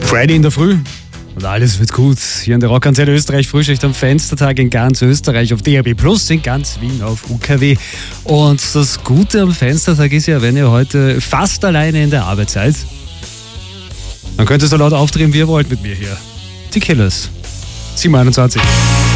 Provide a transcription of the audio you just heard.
Friday in der Früh und alles wird gut. Hier in der Rockantenne Österreich Frühschicht am Fenstertag in ganz Österreich auf DAB+, in ganz Wien auf UKW. Und das Gute am Fenstertag ist ja, wenn ihr heute fast alleine in der Arbeit seid, dann könnt ihr so laut aufdrehen, wie ihr wollt mit mir hier. Die Killers. 7:21.